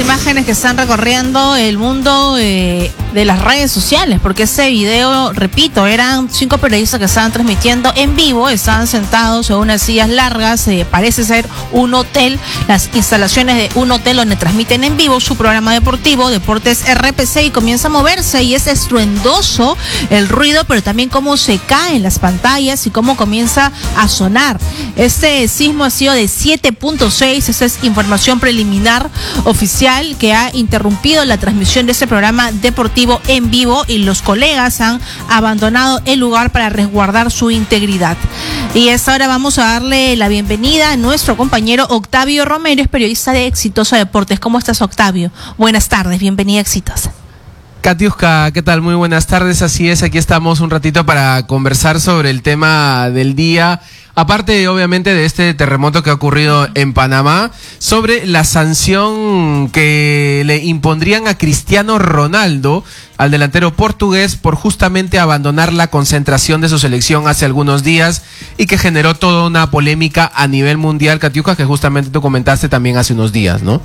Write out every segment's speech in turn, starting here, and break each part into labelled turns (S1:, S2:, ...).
S1: imágenes que están recorriendo el mundo de las redes sociales, porque ese video, repito, eran 5 periodistas que estaban transmitiendo en vivo, estaban sentados en unas sillas largas, parece ser un hotel, las instalaciones de un hotel donde transmiten en vivo su programa deportivo, Deportes RPC, y comienza a moverse y es estruendoso el ruido, pero también cómo se caen las pantallas y cómo comienza a sonar. Este sismo ha sido de 7.6, esa es información preliminar oficial que ha interrumpido la transmisión de este programa deportivo en vivo y los colegas han abandonado el lugar para resguardar su integridad. Y a esta hora vamos a darle la bienvenida a nuestro compañero Octavio Romero, es periodista de Exitosa Deportes. ¿Cómo estás, Octavio? Buenas tardes, bienvenida a Exitosa.
S2: Katiuska, ¿qué tal? Muy buenas tardes, así es, aquí estamos un ratito para conversar sobre el tema del día, aparte obviamente de este terremoto que ha ocurrido en Panamá, sobre la sanción que le impondrían a Cristiano Ronaldo, al delantero portugués, por justamente abandonar la concentración de su selección hace algunos días y que generó toda una polémica a nivel mundial, Katiuska, que justamente tú comentaste también hace unos días, ¿no?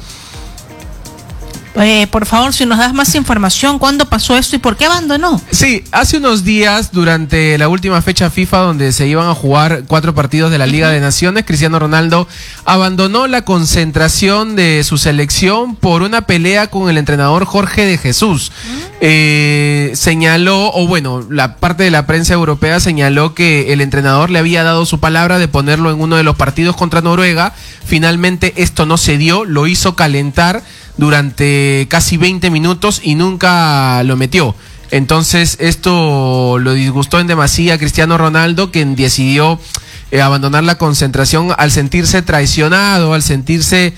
S1: Por favor, si nos das más información, ¿cuándo pasó esto y por qué abandonó?
S2: Sí, hace unos días, durante la última fecha FIFA, donde se iban a jugar 4 partidos de la Liga de Naciones, Cristiano Ronaldo abandonó la concentración de su selección por una pelea con el entrenador Jorge de Jesús. Señaló, o bueno, la parte de la prensa europea señaló que el entrenador le había dado su palabra de ponerlo en uno de los partidos contra Noruega. Finalmente esto no se dio, lo hizo calentar durante casi 20 minutos y nunca lo metió. Entonces esto lo disgustó en demasía a Cristiano Ronaldo, quien decidió abandonar la concentración al sentirse traicionado, al sentirse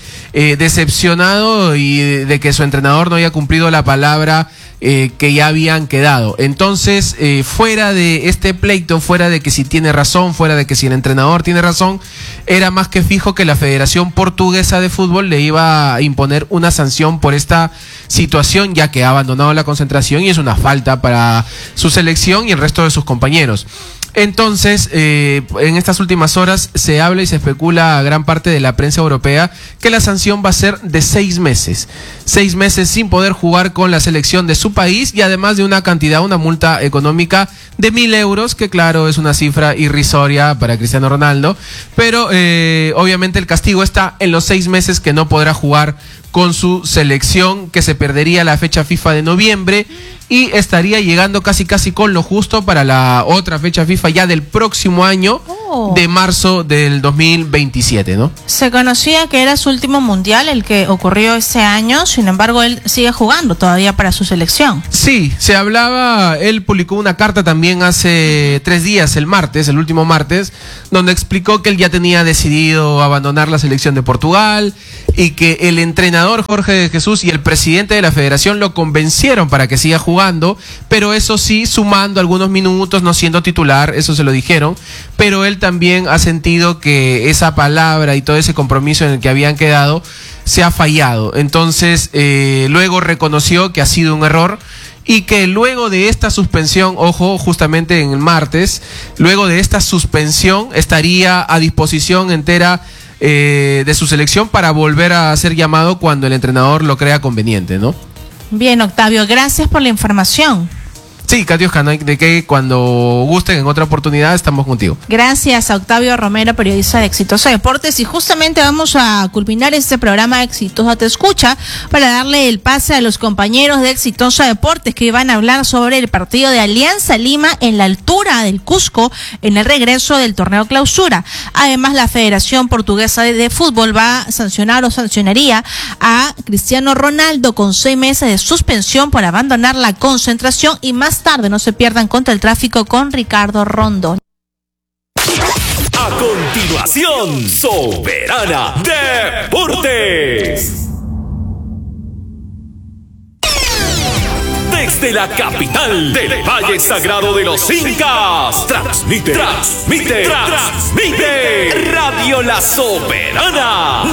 S2: decepcionado y de que su entrenador no haya cumplido la palabra que ya habían quedado. Entonces, fuera de este pleito, fuera de que si tiene razón, fuera de que si el entrenador tiene razón, era más que fijo que la Federación Portuguesa de Fútbol le iba a imponer una sanción por esta situación, ya que ha abandonado la concentración y es una falta para su selección y el resto de sus compañeros. Entonces, en estas últimas horas se habla y se especula a gran parte de la prensa europea que la sanción va a ser de 6 meses. 6 meses sin poder jugar con la selección de su país y además de una cantidad, una multa económica de 1.000 euros, que claro, es una cifra irrisoria para Cristiano Ronaldo, pero obviamente el castigo está en los 6 meses que no podrá jugar con su selección, que se perdería la fecha FIFA de noviembre y estaría llegando casi con lo justo para la otra fecha FIFA ya del próximo año, de marzo del 2027, ¿no?
S1: Se conocía que era su último mundial, el que ocurrió ese año, sin embargo él sigue jugando todavía para su selección.
S2: Sí, se hablaba, él publicó una carta también hace 3 días, el último martes, donde explicó que él ya tenía decidido abandonar la selección de Portugal y que el entrenador Jorge de Jesús y el presidente de la federación lo convencieron para que siga jugando, pero eso sí, sumando algunos minutos, no siendo titular, eso se lo dijeron, pero él también ha sentido que esa palabra y todo ese compromiso en el que habían quedado se ha fallado. Entonces, luego reconoció que ha sido un error y que luego de esta suspensión, ojo, justamente en el martes, luego de esta suspensión estaría a disposición entera de su selección para volver a ser llamado cuando el entrenador lo crea conveniente, ¿no? Bien,
S1: Octavio, gracias por la información.
S2: Sí, Katiuska, no hay de qué, cuando gusten en otra oportunidad estamos contigo.
S1: Gracias a Octavio Romero, periodista de Exitosa Deportes, y justamente vamos a culminar este programa Exitosa Te Escucha para darle el pase a los compañeros de Exitosa Deportes que van a hablar sobre el partido de Alianza Lima en la altura del Cusco en el regreso del torneo Clausura. Además, la Federación Portuguesa de Fútbol va a sancionar o sancionaría a Cristiano Ronaldo con 6 meses de suspensión por abandonar la concentración y más tarde no se pierdan Contra el Tráfico con Ricardo Rondón.
S3: A continuación, Soberana Deportes. Desde la capital del Valle Sagrado de los Incas, transmite Radio La Soberana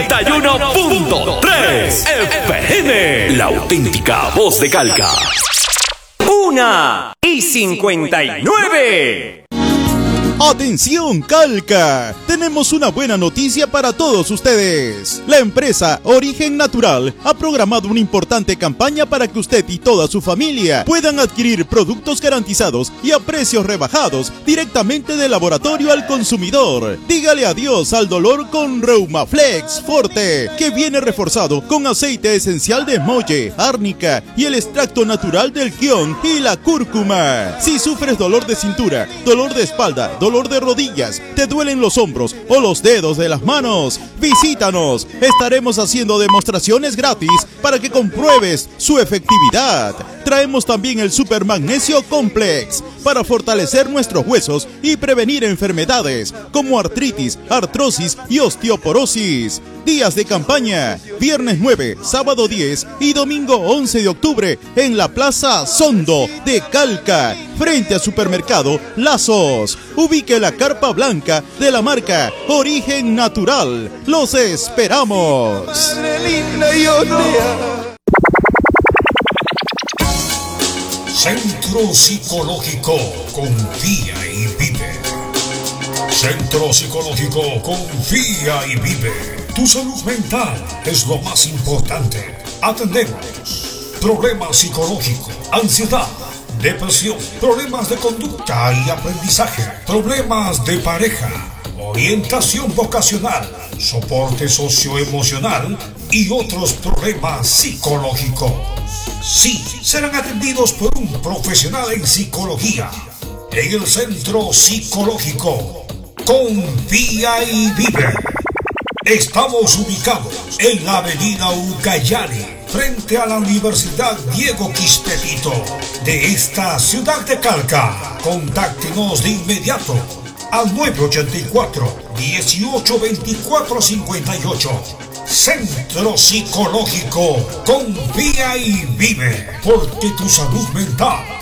S3: 91.3 FM, la auténtica voz de Calca.
S4: 1:59. ¡Atención, Calca! Tenemos una buena noticia para todos ustedes. La empresa Origen Natural ha programado una importante campaña para que usted y toda su familia puedan adquirir productos garantizados y a precios rebajados directamente del laboratorio al consumidor. Dígale adiós al dolor con Reumaflex Forte, que viene reforzado con aceite esencial de molle, árnica y el extracto natural del kion y la cúrcuma. Si sufres dolor de cintura, dolor de espalda, dolor de rodillas, te duelen los hombros o los dedos de las manos, visítanos. Estaremos haciendo demostraciones gratis para que compruebes su efectividad. Traemos también el Super Magnesio Complex para fortalecer nuestros huesos y prevenir enfermedades como artritis, artrosis y osteoporosis. Días de campaña: viernes 9, sábado 10 y domingo 11 de octubre en la Plaza Sondo de Calca, frente al supermercado Lazos. Ubique la carpa blanca de la marca Origen Natural. ¡Los esperamos!
S5: Centro Psicológico Confía y Vive. Centro Psicológico Confía y Vive. Tu salud mental es lo más importante. Atendemos problemas psicológicos, ansiedad, depresión, problemas de conducta y aprendizaje, problemas de pareja, orientación vocacional, soporte socioemocional y otros problemas psicológicos. Sí, serán atendidos por un profesional en psicología en el Centro Psicológico Confía y Vive. Estamos ubicados en la avenida Ucayali, frente a la Universidad Diego Quispe de esta ciudad de Calca. Contáctenos de inmediato al 984-1824-58. Centro Psicológico Confía y Vive, porque tu salud mental